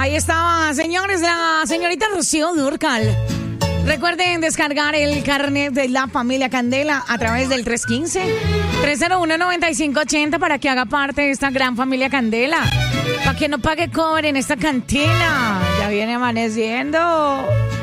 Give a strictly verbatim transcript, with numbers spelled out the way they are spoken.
Ahí estaba, señores, la señorita Rocío Dúrcal. Recuerden descargar el carnet de la familia Candela a través del tres uno cinco, tres cero uno, nueve cinco ocho cero para que haga parte de esta gran familia Candela. Para que no pague cobre en esta cantina. Ya viene amaneciendo.